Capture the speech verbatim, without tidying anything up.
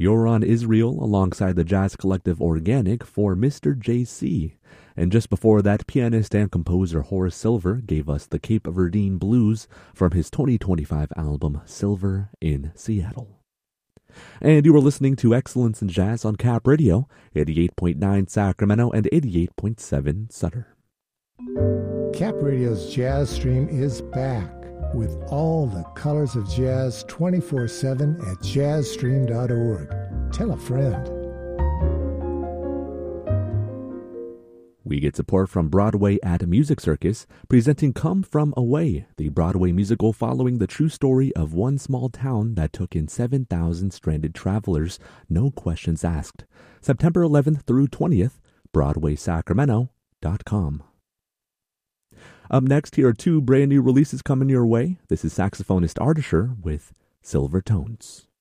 Yoron Israel alongside the jazz collective Organic for Mister J C. And just before that, pianist and composer Horace Silver gave us the Cape Verdean Blues from his twenty twenty-five album Silver in Seattle. And you were listening to Excellence in Jazz on Cap Radio, eighty-eight point nine Sacramento and eighty-eight point seven Sutter. Cap Radio's Jazz Stream is back with all the colors of jazz twenty-four seven at jazz stream dot org. Tell a friend. We get support from Broadway at Music Circus, presenting Come From Away, the Broadway musical following the true story of one small town that took in seven thousand stranded travelers, no questions asked. September eleventh through twentieth, broadway sacramento dot com. Up next, here are two brand new releases coming your way. This is saxophonist Ardisher with Silver Tones.